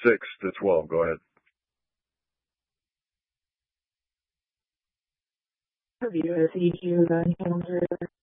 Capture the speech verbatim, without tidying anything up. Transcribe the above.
six to twelve. Go ahead. Review of C Q, the handler